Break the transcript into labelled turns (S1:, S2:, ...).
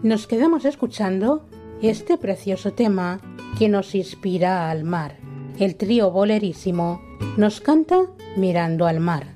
S1: nos quedamos escuchando este precioso tema que nos inspira al mar. El trío Bolerísimo nos canta Mirando al mar.